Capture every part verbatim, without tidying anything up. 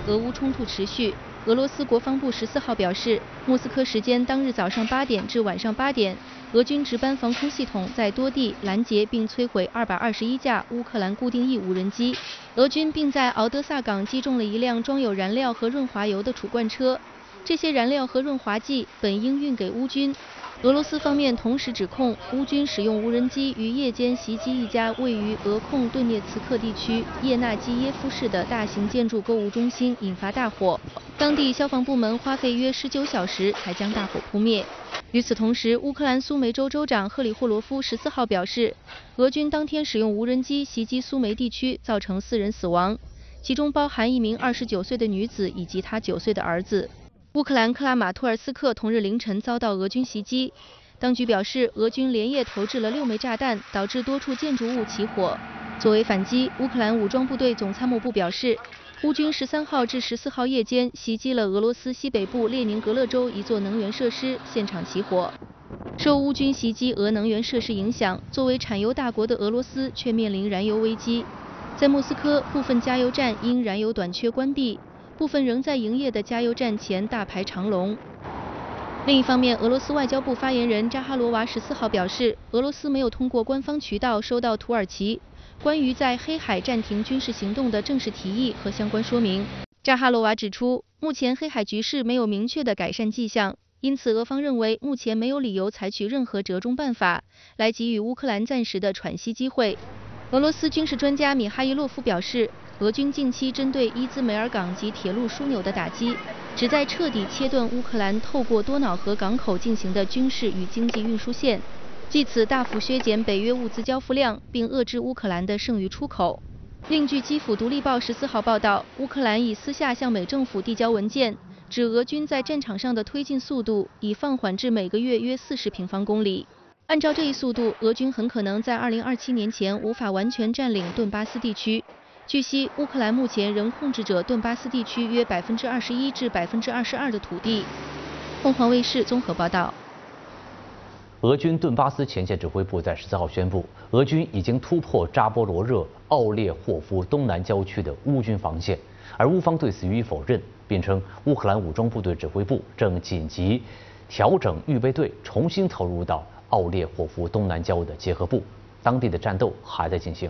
俄乌冲突持续。俄罗斯国防部十四号表示，莫斯科时间当日早上八点至晚上八点，俄军值班防空系统在多地拦截并摧毁二百二十一架乌克兰固定翼无人机。俄军并在敖德萨港击中了一辆装有燃料和润滑油的储罐车，这些燃料和润滑剂本应运给乌军。俄罗斯方面同时指控乌军使用无人机于夜间袭击一家位于俄控顿涅茨克地区叶纳基耶夫市的大型建筑购物中心，引发大火。当地消防部门花费约十九小时才将大火扑灭。与此同时，乌克兰苏梅州州长赫里霍罗夫十四号表示，俄军当天使用无人机袭击苏梅地区，造成四人死亡，其中包含一名二十九岁的女子以及她九岁的儿子。乌克兰克拉马托尔斯克同日凌晨遭到俄军袭击，当局表示，俄军连夜投掷了六枚炸弹，导致多处建筑物起火。作为反击，乌克兰武装部队总参谋部表示，乌军十三号至十四号夜间袭击了俄罗斯西北部列宁格勒州一座能源设施，现场起火。受乌军袭击俄能源设施影响，作为产油大国的俄罗斯却面临燃油危机。在莫斯科，部分加油站因燃油短缺关闭，部分仍在营业的加油站前大排长龙。另一方面，俄罗斯外交部发言人扎哈罗娃十四号表示，俄罗斯没有通过官方渠道收到土耳其关于在黑海暂停军事行动的正式提议和相关说明。扎哈罗娃指出，目前黑海局势没有明确的改善迹象，因此俄方认为目前没有理由采取任何折中办法来给予乌克兰暂时的喘息机会。俄罗斯军事专家米哈伊洛夫表示，俄军近期针对伊兹梅尔港及铁路枢纽的打击，旨在彻底切断乌克兰透过多瑙河港口进行的军事与经济运输线，借此大幅削减北约物资交付量，并遏制乌克兰的剩余出口。另据基辅独立报十四号报道，乌克兰已私下向美政府递交文件，指俄军在战场上的推进速度已放缓至每个月约四十平方公里。按照这一速度，俄军很可能在二零二七年前无法完全占领顿巴斯地区。据悉，乌克兰目前仍控制着顿巴斯地区约百分之二十一至百分之二十二的土地。凤凰卫视综合报道。 俄军顿巴斯前线指挥部在十四号宣布，俄军已经突破扎波罗热、奥列霍夫东南郊区的乌军防线，而乌方对此予以否认，并称乌克兰武装部队指挥部正紧急调整预备队，重新投入到奥列霍夫东南郊的结合部，当地的战斗还在进行。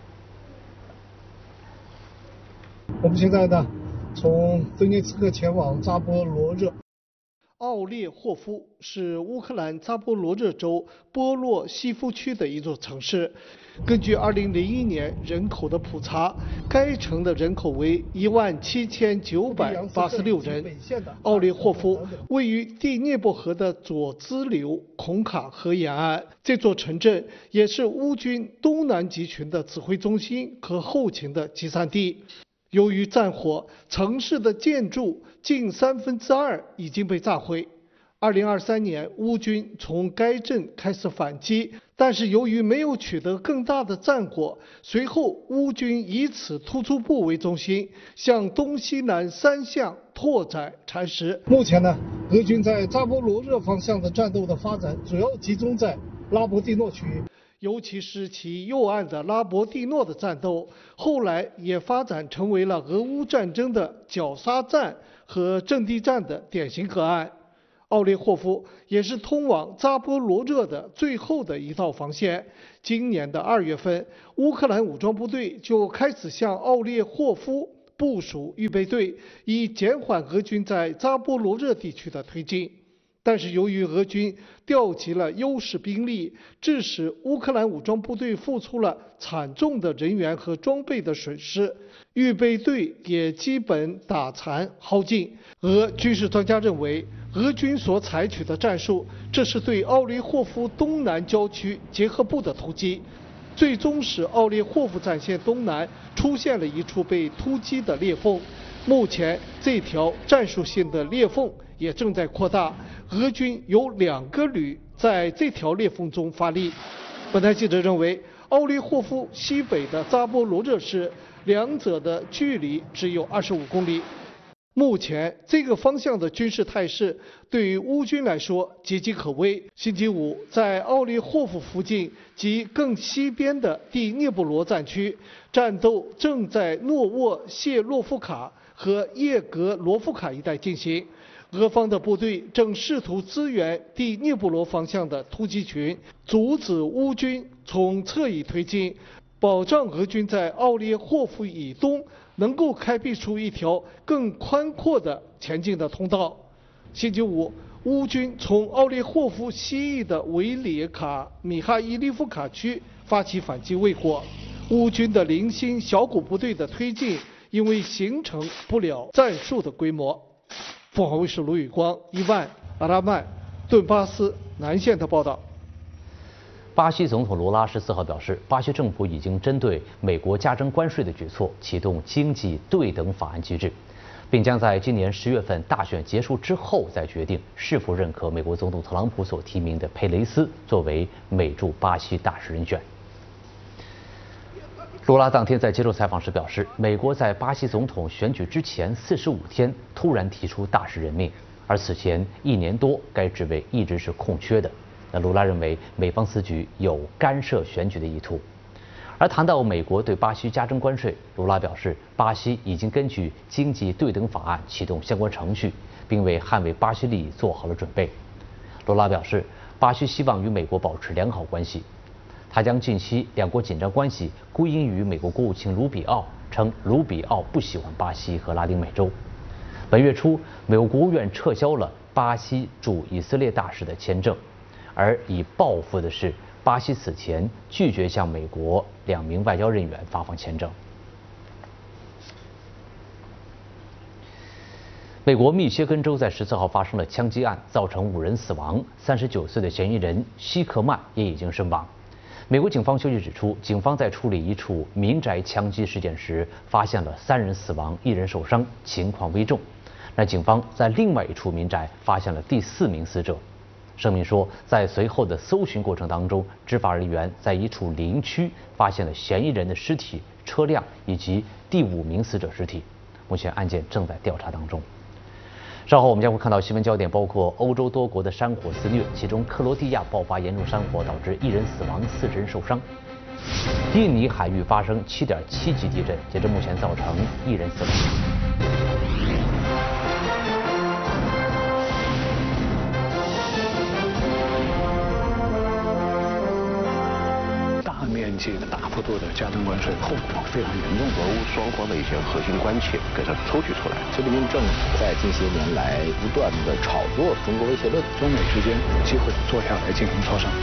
我们现在呢，从顿涅茨克前往扎波罗热。 奥列霍夫是乌克兰扎波罗热州波洛西夫区的一座城市。根据二零零一年人口的普查，该城的人口为一万七千九百八十六人。奥列霍夫位于第聂伯河的左支流孔卡河沿岸，这座城镇也是乌军东南集群的指挥中心和后勤的集散地。由于战火，城市的建筑近三分之二已经被炸毁。二零二三年，乌军从该镇开始反击，但是由于没有取得更大的战果，随后乌军以此突出部为中心，向东西南三向拓展蚕食。 目前呢，俄军在扎波罗热方向的战斗的发展主要集中在拉博蒂诺区域。 尤其是其右岸的拉博蒂诺的战斗，后来也发展成为了俄乌战争的绞杀战和阵地战的典型个案。奥列霍夫也是通往扎波罗热的最后的一道防线。今年的二月份，乌克兰武装部队就开始向奥列霍夫部署预备队，以减缓俄军在扎波罗热地区的推进。但是由于俄军调集了优势兵力，致使乌克兰武装部队付出了惨重的人员和装备的损失，预备队也基本打残耗尽。俄军事专家认为，俄军所采取的战术，这是对奥列霍夫东南郊区结合部的突击，最终使奥列霍夫战线东南出现了一处被突击的裂缝。目前这条战术性的裂缝也正在扩大，俄军有两个旅在这条裂缝中发力。本台记者认为，奥列霍夫西北的扎波罗热市，两者的距离只有二十五公里。 目前这个方向的军事态势对于乌军来说岌岌可危。星期五，在奥列霍夫附近及更西边的第聂布罗战区，战斗正在诺沃谢洛夫卡和叶格罗夫卡一带进行。俄方的部队正试图支援第聂布罗方向的突击群，阻止乌军从侧翼推进，保障俄军在奥列霍夫以东能够开辟出一条更宽阔的前进的通道。星期五，乌军从奥列霍夫西翼的维列卡米哈伊利夫卡区发起反击未果，乌军的零星小股部队的推进因为形成不了战术的规模。凤凰卫视卢宇光、伊万、阿拉曼、顿巴斯南线的报道。 巴西总统卢拉十四号表示，巴西政府已经针对美国加征关税的举措启动经济对等法案机制，并将在今年十月份大选结束之后再决定是否认可美国总统特朗普所提名的佩雷斯作为美驻巴西大使人选。卢拉当天在接受采访时表示，美国在巴西总统选举之前四十五天突然提出大使任命，而此前一年多该职位一直是空缺的。那卢拉认为美方此举有干涉选举的意图。而谈到美国对巴西加征关税，卢拉表示，巴西已经根据经济对等法案启动相关程序，并为捍卫巴西利益做好了准备。卢拉表示，巴西希望与美国保持良好关系。他将近期两国紧张关系归因于美国国务卿卢比奥，称卢比奥不喜欢巴西和拉丁美洲。本月初，美国国务院撤销了巴西驻以色列大使的签证，而以报复的是巴西此前拒绝向美国两名外交人员发放签证。美国密歇根州在十四号发生了枪击案，造成五人死亡，三十九岁的嫌疑人希克曼也已经身亡。美国警方消息指出，警方在处理一处民宅枪击事件时，发现了三人死亡，一人受伤，情况危重。那警方在另外一处民宅发现了第四名死者。声明说，在随后的搜寻过程当中，执法人员在一处林区发现了嫌疑人的尸体、车辆以及第五名死者尸体。目前案件正在调查当中。稍后我们将会看到新闻焦点，包括欧洲多国的山火肆虐，其中克罗地亚爆发严重山火，导致一人死亡，四十人受伤。印尼海域发生七点七级地震，截至目前造成一人死亡。 面积的大幅度的加征关税，后果非常严重。 俄乌双方的一些核心关切给它抽取出来。 习近平政府在近些年来不断的炒作中国威胁论， 中美之间有机会坐下来进行磋商。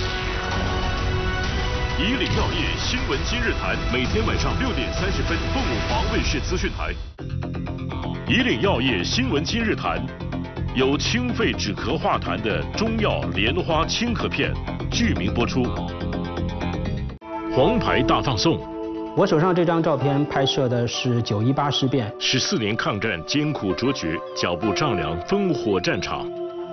以岭药业新闻今日谈，每天晚上六点三十分，凤凰卫视资讯台。以岭药业新闻今日谈，有清肺止咳化痰的中药莲花清咳片，剧名播出。黄牌大放送， 我手上这张照片拍摄的是九一八事变。 十四年抗战艰苦卓绝，脚步丈量烽火战场。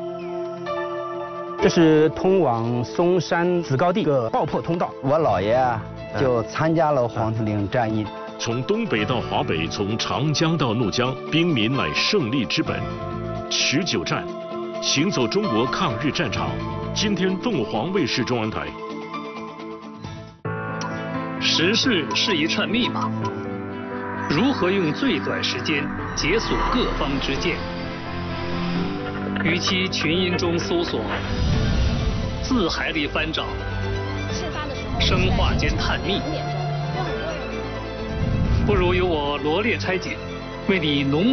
这是通往松山子高地的爆破通道。 我姥爷啊，就参加了黄土岭战役。 从东北到华北，从长江到怒江，兵民乃胜利之本。持久战，行走中国抗日战场。今天凤凰卫视中文台。 时事是一串密码，如何用最短时间解锁各方之见？与其群音中搜索，字海里翻找，生化间探秘，不如由我罗列拆解，为你浓。